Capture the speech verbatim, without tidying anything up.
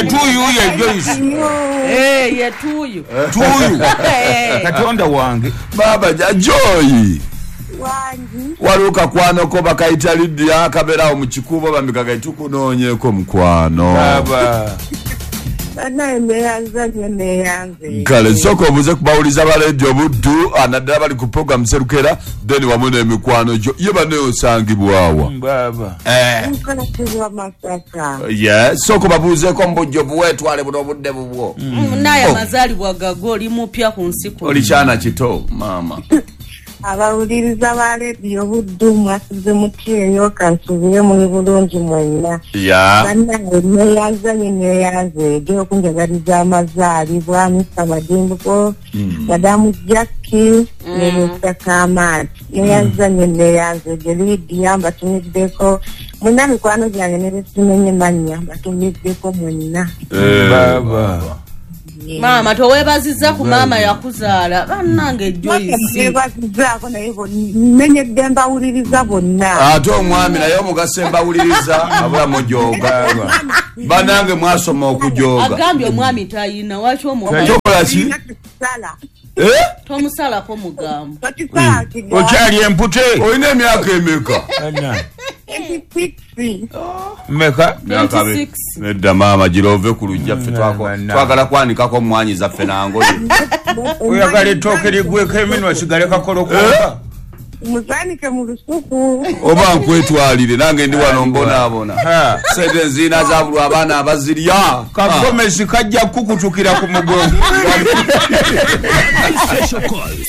tuyu ye Joyce. Eh ye tuyu. Tuyu. Katonda wange. Baba ja Joy. Wangi. Waluka kwano ko bakaita Lydia kabera mu kikubo bamikaga tukunonyeko mukwano. Baba. Bana emeyanza nyemeyanze. Kale soko buze kubawuliza ba radio buddu anadala bali ku program serukera then wamune emikwano jo yeba ne osangibwawa. Baba. Eh. Nkana kuwa masaka. Yes, soko babuze ko mbujjo buwetu ale buno budde bubwo. Naye mazali bwagago oli mupya ku nsiku. Oli chana kito mama. Abawuliriza ba radio buddu mwasize mutiyo kansubire mu bulungi mwenna. Ya. Bana emeyanza nyemeyanze gyo kunjagaliza amazali bwa Mister Madimbuko. Madamu Jackie ne Sakamati. Emeyanza nyemeyanze Lydia mbatumideko. Muna mikwano gyange ne simenye manya mbatumideko mwenna. Baba. Mama towebaziza ku mama yakuzaala bannange Joyce. Webaziza ko naye menye demba uliriza bonna. Ate omwami naye omugase mbawuliriza abula mujoga. Banange mwasoma okujoga. Agambye omwami tayina wacho omugamba. Chokola ki? Sala. Eh? Tomusala ko mugambo. Kati sala ki. Ochali empute. Oyina emyaka emeka. Ana. eighty-six. Meka. twenty-six. Nedda mama girove ku lujja ffe twako. Twagala kwanikako omwanyi zaffe nangoye. Oyagala ettooke ligweko eminwa sigale kakolokoka. Muzanike mu lusuku. Oba nkwetwalire nange ndi wano mbonaabona. Ha. Sente nzina zabulwa abaana abazirya. Kagomesi kajja kukutukira ku mugongo.